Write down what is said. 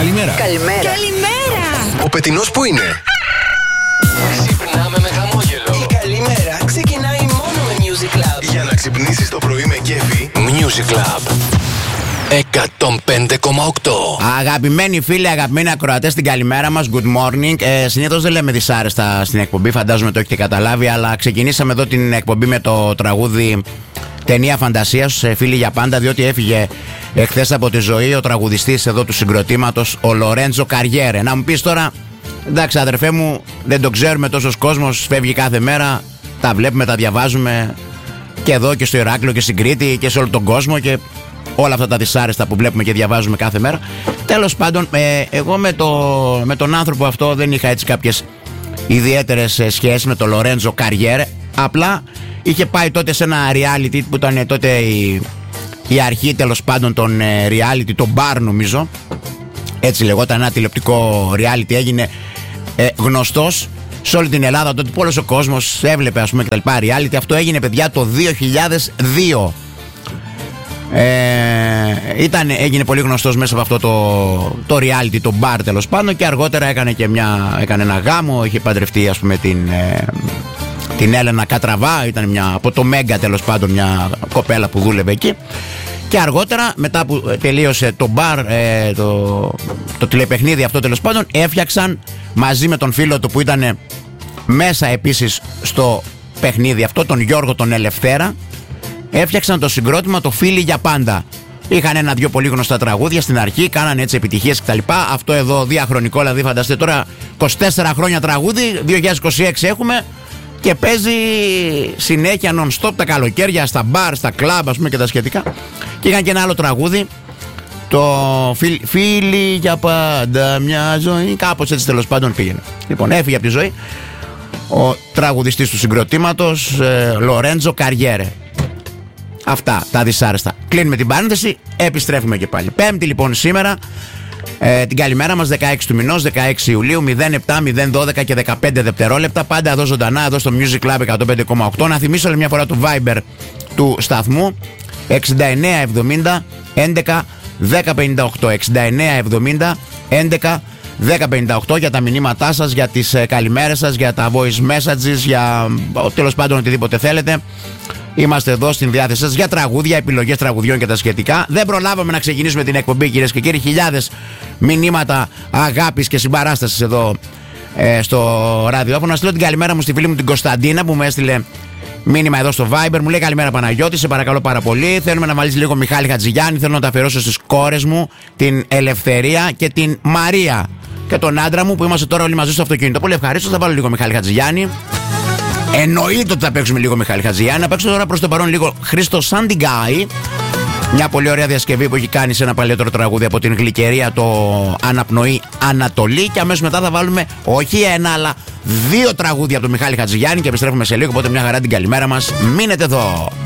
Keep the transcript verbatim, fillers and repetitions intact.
Καλημέρα. Καλημέρα. Καλημέρα. Ο πετεινός που είναι? Ξυπνάμε με χαμόγελο. Η καλημέρα ξεκινάει μόνο με Music Club. Για να ξυπνήσεις το πρωί με κέφι. Music Club εκατόν πέντε κόμμα οκτώ. Αγαπημένοι φίλοι, αγαπημένοι ακροατές, την καλημέρα μας. Good morning. Ε, συνήθως δεν λέμε δυσάρεστα στην εκπομπή, φαντάζομαι το έχετε καταλάβει. Αλλά ξεκινήσαμε εδώ την εκπομπή με το τραγούδι Ταινία Φαντασίας, Φίλοι για πάντα, διότι έφυγε εχθές από τη ζωή ο τραγουδιστής εδώ του συγκροτήματος, ο Λορέντζο Καριέρε. Να μου πεις τώρα, εντάξει αδερφέ μου, δεν το ξέρουμε, τόσος κόσμος φεύγει κάθε μέρα. Τα βλέπουμε, τα διαβάζουμε και εδώ και στο Ηράκλειο και στην Κρήτη και σε όλο τον κόσμο και όλα αυτά τα δυσάρεστα που βλέπουμε και διαβάζουμε κάθε μέρα. Τέλος πάντων, ε, εγώ με, το, με τον άνθρωπο αυτό δεν είχα έτσι κάποιες ιδιαίτερες σχέσεις με τον Λορέντζο Καριέρε. Απλά είχε πάει τότε σε ένα reality που ήταν τότε η, η αρχή τέλος πάντων των ε, reality, το Bar νομίζω. Έτσι λεγόταν, ένα τηλεοπτικό reality, έγινε ε, γνωστός σε όλη την Ελλάδα τότε που όλος ο κόσμος έβλεπε ας πούμε και τα λοιπά reality. Αυτό έγινε παιδιά το δύο χιλιάδες δύο. Ε, ήταν, έγινε πολύ γνωστός μέσα από αυτό το, το reality, το Bar τέλος πάντων, και αργότερα έκανε και μια, έκανε ένα γάμο, είχε παντρευτεί ας πούμε την, ε, την Έλενα Κατραβά, ήταν μια, από το Μέγκα τέλος πάντων, μια κοπέλα που δούλευε εκεί. Και αργότερα, μετά που τελείωσε το Bar, ε, το, το τηλεπαιχνίδι αυτό τέλος πάντων, έφτιαξαν μαζί με τον φίλο του που ήταν μέσα επίσης στο παιχνίδι αυτό, τον Γιώργο τον Ελευθέρα, έφτιαξαν το συγκρότημα το Φίλοι για πάντα. Είχαν ένα-δυο πολύ γνωστά τραγούδια στην αρχή, κάνανε έτσι επιτυχίες κτλ. Αυτό εδώ διαχρονικό, δηλαδή φανταστείτε τώρα, είκοσι τέσσερα χρόνια τραγούδι, δύο χιλιάδες είκοσι έξι έχουμε και παίζει συνέχεια non-stop τα καλοκαίρια στα μπαρ, στα κλαμπ ας πούμε και τα σχετικά. Και είχαν και ένα άλλο τραγούδι, το Φίλοι για πάντα μια ζωή, κάπως έτσι τέλος πάντων πήγαινε. Λοιπόν, έφυγε από τη ζωή ο τραγουδιστής του συγκροτήματος ε, Λορέντζο Καριέρε. Αυτά τα δυσάρεστα. Κλείνουμε την παρένθεση, επιστρέφουμε και πάλι. Πέμπτη λοιπόν σήμερα, ε, την καλημέρα μας, δεκαέξι του μηνός, δεκαέξι Ιουλίου, μηδέν επτά μηδέν δώδεκα και δεκαπέντε δευτερόλεπτα. Πάντα εδώ ζωντανά, εδώ στο Music Club εκατόν πέντε κόμμα οκτώ. Να θυμίσω άλλη μια φορά το Viber του σταθμού, εξήντα εννέα εβδομήντα έντεκα δέκα πενήντα οκτώ. εξήντα εννέα εβδομήντα έντεκα δέκα πενήντα οκτώ για τα μηνύματά σας, για τις ε, καλημέρες σας, για τα voice messages, για τέλος πάντων οτιδήποτε θέλετε. Είμαστε εδώ στην διάθεσή σας για τραγούδια, επιλογές τραγουδιών και τα σχετικά. Δεν προλάβαμε να ξεκινήσουμε την εκπομπή, κυρίες και κύριοι. Χιλιάδες μηνύματα αγάπης και συμπαράστασης εδώ ε, στο ραδιόφωνο. Να στείλω την καλημέρα μου στη φίλη μου την Κωνσταντίνα που μου έστειλε μήνυμα εδώ στο Viber. Μου λέει καλημέρα Παναγιώτη, σε παρακαλώ πάρα πολύ. Θέλουμε να βάλεις λίγο Μιχάλη Χατζηγιάννη. Θέλω να τα αφιερώσω στις κόρες μου, την Ελευθερία και την Μαρία. Και τον άντρα μου που είμαστε τώρα όλοι μαζί στο αυτοκίνητο. Πολύ ευχαρίστω, θα βάλω λίγο Μιχάλη Χατζηγιάννη. Εννοείται ότι θα παίξουμε λίγο Μιχάλη Χατζηγιάννη. Να παίξω τώρα προς το παρόν λίγο Χρήστο Σαντιγκάη. Μια πολύ ωραία διασκευή που έχει κάνει σε ένα παλιότερο τραγούδι από την Γλυκερία, το Αναπνοή Ανατολή. Και αμέσως μετά θα βάλουμε όχι ένα, αλλά δύο τραγούδια από τον Μιχάλη Χατζηγιάννη και επιστρέφουμε σε λίγο. Οπότε μια χαρά την καλημέρα μας. Μείνετε εδώ.